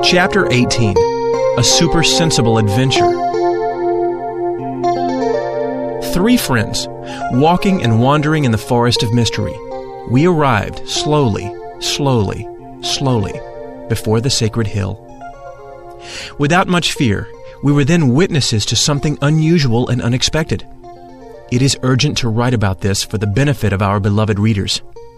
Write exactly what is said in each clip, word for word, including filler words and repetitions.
Chapter eighteen. A Super Sensible Adventure. Three friends, walking and wandering in the forest of mystery. We arrived slowly, slowly, slowly, before the sacred hill. Without much fear, we were then witnesses to something unusual and unexpected. It is urgent to write about this for the benefit of our beloved readers.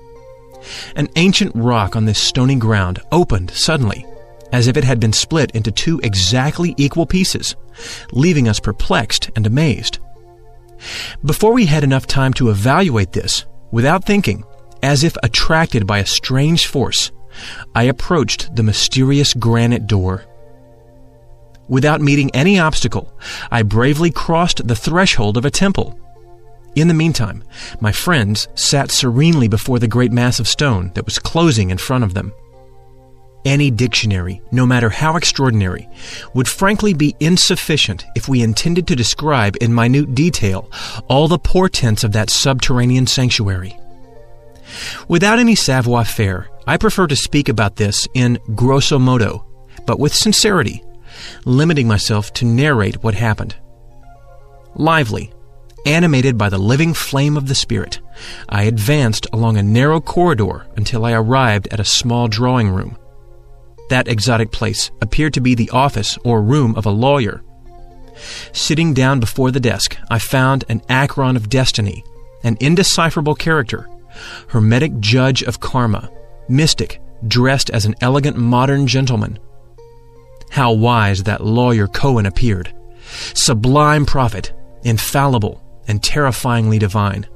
An ancient rock on this stony ground opened suddenly, as if it had been split into two exactly equal pieces, leaving us perplexed and amazed. Before we had enough time to evaluate this, without thinking, as if attracted by a strange force, I approached the mysterious granite door. Without meeting any obstacle, I bravely crossed the threshold of a temple. In the meantime, my friends sat serenely before the great mass of stone that was closing in front of them. Any dictionary, no matter how extraordinary, would frankly be insufficient if we intended to describe in minute detail all the portents of that subterranean sanctuary. Without any savoir-faire, I prefer to speak about this in grosso modo, but with sincerity, limiting myself to narrate what happened. Lively, animated by the living flame of the Spirit, I advanced along a narrow corridor until I arrived at a small drawing room. That exotic place appeared to be the office or room of a lawyer. Sitting down before the desk, I found an Akron of destiny, an indecipherable character, hermetic judge of karma, mystic, dressed as an elegant modern gentleman. How wise that lawyer Cohen appeared! Sublime prophet, infallible, and terrifyingly divine.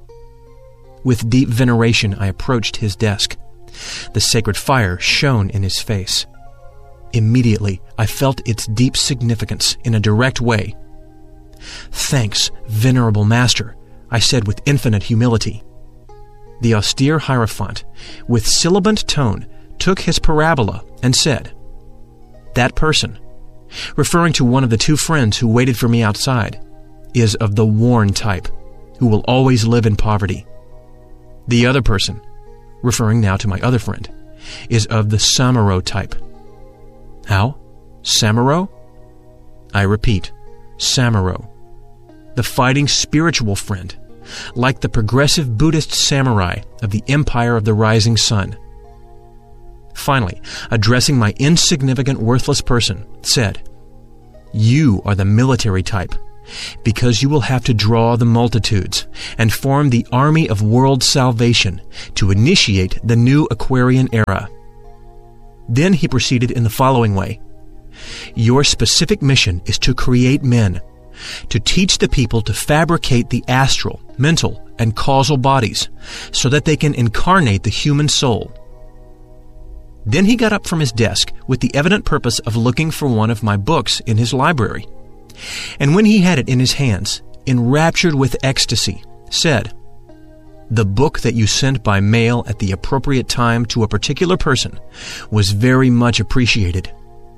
With deep veneration I approached his desk. The sacred fire shone in his face. Immediately I felt its deep significance in a direct way. "Thanks, venerable master," I said with infinite humility. The austere Hierophant, with sibilant tone, took his parabola and said, "That person," referring to one of the two friends who waited for me outside, "is of the worn type, who will always live in poverty. The other person," referring now to my other friend, "is of the Samuro type." "How? Samuro?" "I repeat, Samuro. The fighting spiritual friend, like the progressive Buddhist samurai of the Empire of the Rising Sun." Finally, addressing my insignificant, worthless person, said, "You are the military type, because you will have to draw the multitudes and form the army of world salvation to initiate the new Aquarian era." Then he proceeded in the following way. "Your specific mission is to create men, to teach the people to fabricate the astral, mental, and causal bodies so that they can incarnate the human soul." Then he got up from his desk with the evident purpose of looking for one of my books in his library, and when he had it in his hands, enraptured with ecstasy, said, "The book that you sent by mail at the appropriate time to a particular person was very much appreciated."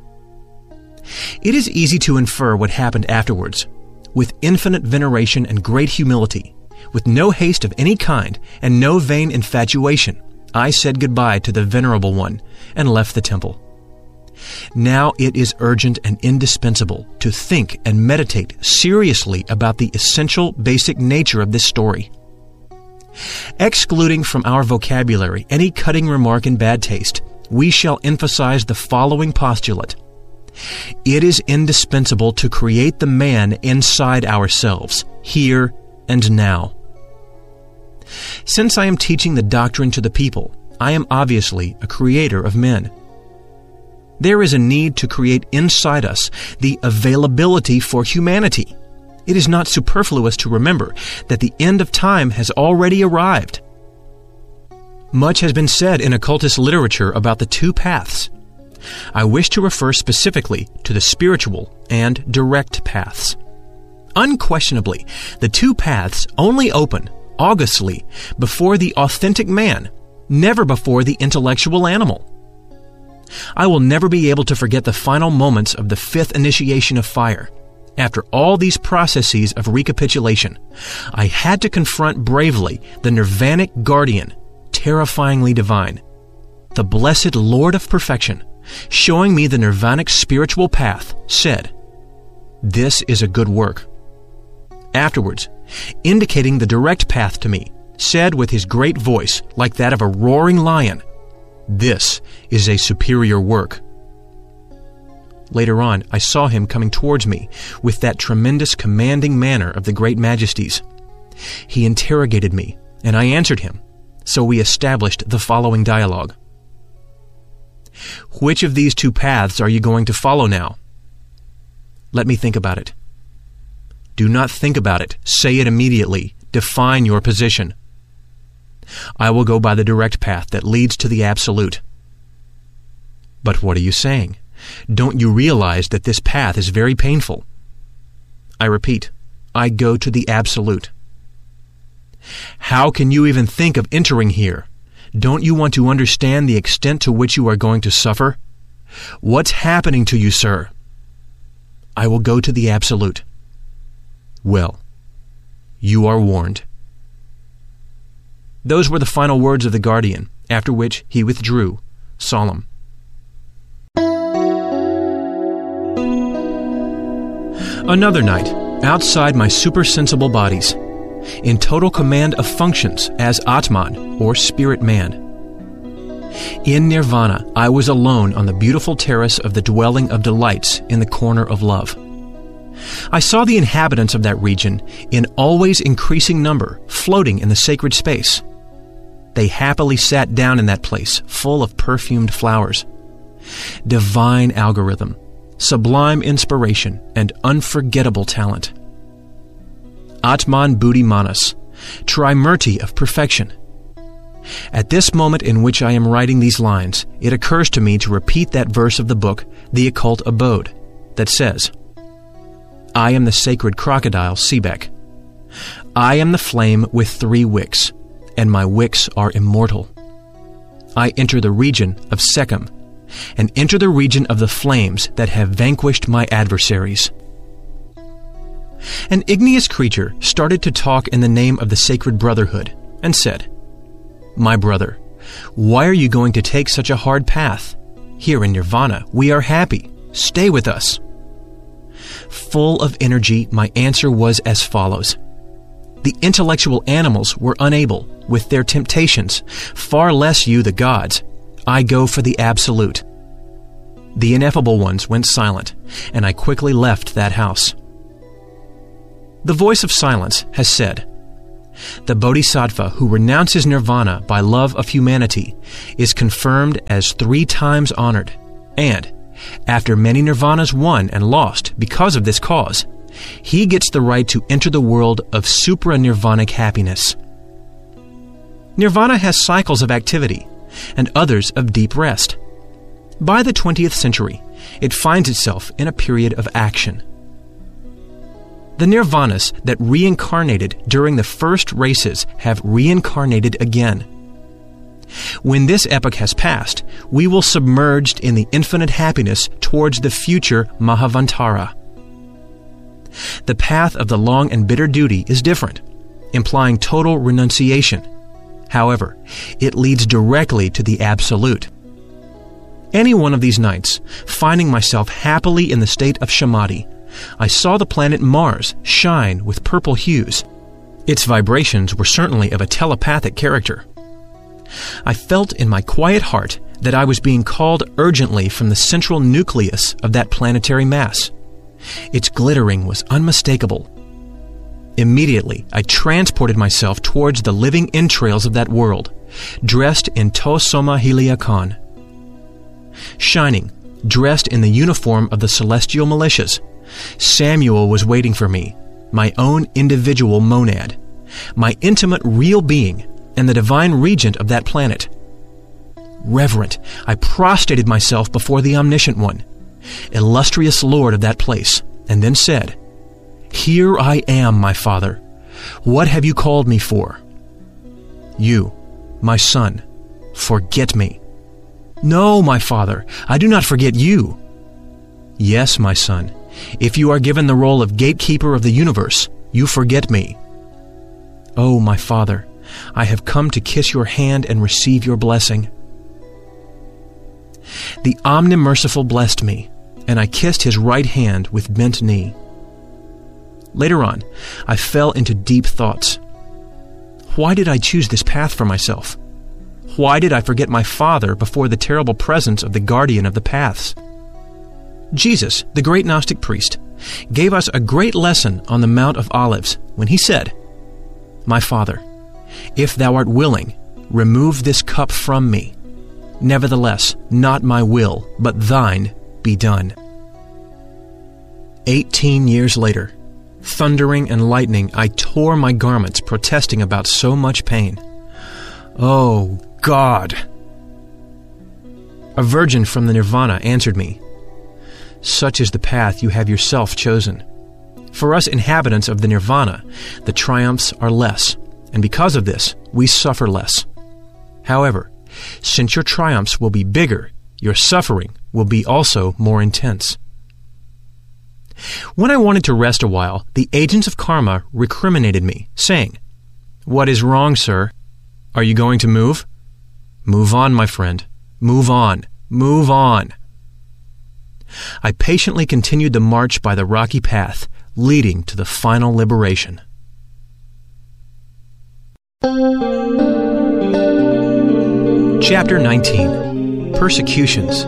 It is easy to infer what happened afterwards. With infinite veneration and great humility, with no haste of any kind and no vain infatuation, I said goodbye to the venerable one and left the temple. Now it is urgent and indispensable to think and meditate seriously about the essential basic nature of this story. Excluding from our vocabulary any cutting remark in bad taste, we shall emphasize the following postulate. It is indispensable to create the man inside ourselves, here and now. Since I am teaching the doctrine to the people, I am obviously a creator of men. There is a need to create inside us the availability for humanity. It is not superfluous to remember that the end of time has already arrived. Much has been said in occultist literature about the two paths. I wish to refer specifically to the spiritual and direct paths. Unquestionably, the two paths only open, augustly, before the authentic man, never before the intellectual animal. I will never be able to forget the final moments of the fifth initiation of fire. After all these processes of recapitulation, I had to confront bravely the nirvanic guardian, terrifyingly divine, the blessed Lord of Perfection, showing me the nirvanic spiritual path, said, "This is a good work." Afterwards, indicating the direct path to me, said with his great voice, like that of a roaring lion, "This is a superior work." Later on, I saw him coming towards me with that tremendous commanding manner of the great majesties. He interrogated me, and I answered him, so we established the following dialogue. "Which of these two paths are you going to follow now?" "Let me think about it." "Do not think about it. Say it immediately. Define your position." "I will go by the direct path that leads to the Absolute." "But what are you saying? Don't you realize that this path is very painful?" "I repeat, I go to the Absolute." "How can you even think of entering here? Don't you want to understand the extent to which you are going to suffer? What's happening to you, sir?" "I will go to the Absolute." "Well, you are warned." Those were the final words of the guardian, after which he withdrew, solemn. Another night, outside my supersensible bodies, in total command of functions as Atman, or spirit man. In nirvana, I was alone on the beautiful terrace of the dwelling of delights in the corner of love. I saw the inhabitants of that region, in always increasing number, floating in the sacred space. They happily sat down in that place, full of perfumed flowers. Divine algorithm, sublime inspiration, and unforgettable talent. Atman Buddhi Manas, trimurti of perfection. At this moment in which I am writing these lines, it occurs to me to repeat that verse of the book, The Occult Abode, that says, "I am the sacred crocodile Sebek. I am the flame with three wicks, and my wicks are immortal. I enter the region of Sekhem, and enter the region of the flames that have vanquished my adversaries." An igneous creature started to talk in the name of the sacred brotherhood, and said, "My brother, why are you going to take such a hard path? Here in nirvana, we are happy. Stay with us." Full of energy, my answer was as follows. The intellectual animals were unable, with their temptations, far less you the gods. I go for the Absolute. The ineffable ones went silent, and I quickly left that house. The voice of silence has said, "The bodhisattva who renounces nirvana by love of humanity is confirmed as three times honored, and, after many nirvanas won and lost because of this cause, he gets the right to enter the world of supra-nirvanic happiness." Nirvana has cycles of activity, and others of deep rest. By the twentieth century, it finds itself in a period of action. The nirvanas that reincarnated during the first races have reincarnated again. When this epoch has passed, we will submerged in the infinite happiness towards the future Mahavantara. The path of the long and bitter duty is different, implying total renunciation. However, it leads directly to the Absolute. Any one of these nights, finding myself happily in the state of Samadhi, I saw the planet Mars shine with purple hues. Its vibrations were certainly of a telepathic character. I felt in my quiet heart that I was being called urgently from the central nucleus of that planetary mass. Its glittering was unmistakable. Immediately, I transported myself towards the living entrails of that world, dressed in Tosoma Heliacon. Shining, dressed in the uniform of the celestial militias, Samuel was waiting for me, my own individual monad, my intimate real being, and the divine regent of that planet. Reverent, I prostrated myself before the omniscient one, illustrious lord of that place, and then said, "Here I am, my father. What have you called me for?" "You, my son, forget me." "No, my father, I do not forget you." "Yes, my son, if you are given the role of gatekeeper of the universe, you forget me." "Oh, my father, I have come to kiss your hand and receive your blessing." the Omnimerciful blessed me, and I kissed his right hand with bent knee. Later on, I fell into deep thoughts. Why did I choose this path for myself? Why did I forget my Father before the terrible presence of the guardian of the paths? Jesus, the great Gnostic priest, gave us a great lesson on the Mount of Olives when he said, "My Father, if thou art willing, remove this cup from me. Nevertheless, not my will, but thine be done." Eighteen years later, thundering and lightning, I tore my garments protesting about so much pain. Oh, God! A virgin from the Nirvana answered me, "Such is the path you have yourself chosen. For us inhabitants of the Nirvana, the triumphs are less, and because of this, we suffer less. However, since your triumphs will be bigger, your suffering will be also more intense." When I wanted to rest a while, the agents of karma recriminated me, saying, "What is wrong, sir? Are you going to move? Move on, my friend. Move on. Move on." I patiently continued the march by the rocky path, leading to the final liberation. Chapter nineteen. Persecutions.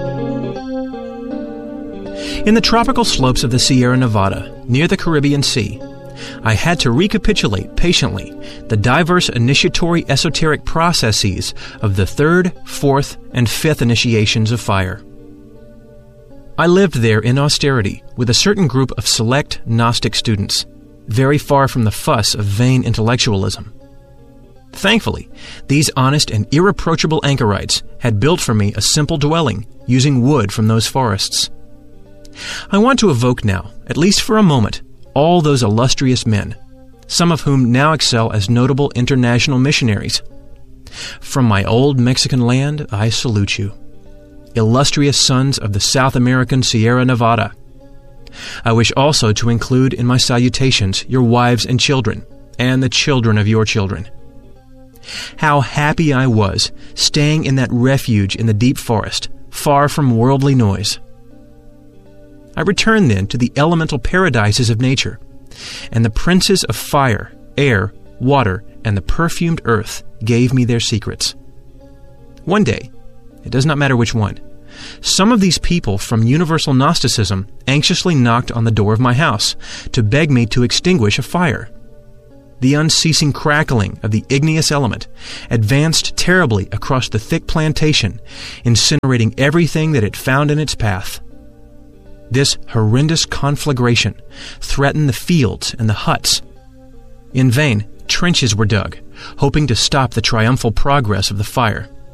In the tropical slopes of the Sierra Nevada, near the Caribbean Sea, I had to recapitulate patiently the diverse initiatory esoteric processes of the third, fourth, and fifth initiations of fire. I lived there in austerity with a certain group of select Gnostic students, very far from the fuss of vain intellectualism. Thankfully, these honest and irreproachable anchorites had built for me a simple dwelling using wood from those forests. I want to evoke now, at least for a moment, all those illustrious men, some of whom now excel as notable international missionaries. From my old Mexican land, I salute you. Illustrious sons of the South American Sierra Nevada. I wish also to include in my salutations your wives and children, and the children of your children. How happy I was staying in that refuge in the deep forest, far from worldly noise. I returned then to the elemental paradises of nature, and the princes of fire, air, water, and the perfumed earth gave me their secrets. One day, it does not matter which one, some of these people from universal Gnosticism anxiously knocked on the door of my house to beg me to extinguish a fire. The unceasing crackling of the igneous element advanced terribly across the thick plantation, incinerating everything that it found in its path. This horrendous conflagration threatened the fields and the huts. In vain, trenches were dug, hoping to stop the triumphal progress of the fire.